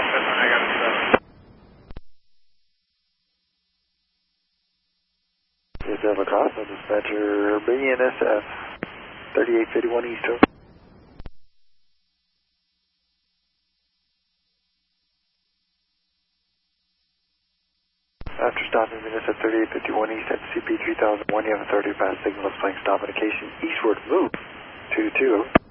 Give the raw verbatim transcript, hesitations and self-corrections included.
I got it set. Yes, F across, no dispatcher, B N S F, thirty-eight fifty-one Eastern. After stopping B N S F thirty-eight fifty-one East at C P three thousand one, you have a thirty pass signal displaying stop indication eastward move, two two two.